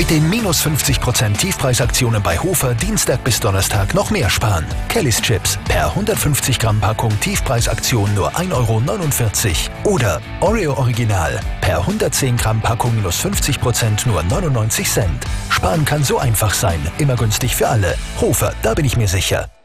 Mit den minus 50% Tiefpreisaktionen bei Hofer Dienstag bis Donnerstag noch mehr sparen. Kellys Chips per 150 Gramm Packung Tiefpreisaktion nur 1,49 € oder Oreo Original per 110 Gramm Packung minus 50% nur 99 Cent. Sparen kann so einfach sein, immer günstig für alle. Hofer, da bin ich mir sicher.